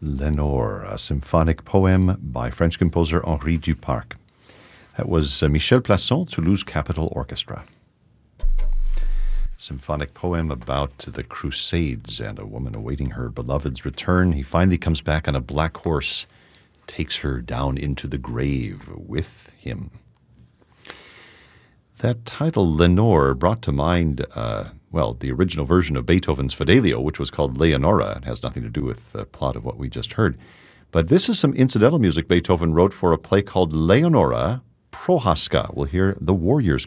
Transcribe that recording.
Lenore, a symphonic poem by French composer Henri Duparc. That was Michel Plasson, Toulouse Capitol Orchestra. Symphonic poem about the Crusades and a woman awaiting her beloved's return. He finally comes back on a black horse, takes her down into the grave with him. That title, Lenore, brought to mind, the original version of Beethoven's Fidelio, which was called Leonora. It has nothing to do with the plot of what we just heard. But this is some incidental music Beethoven wrote for a play called Leonora Prohaska. We'll hear the Warriors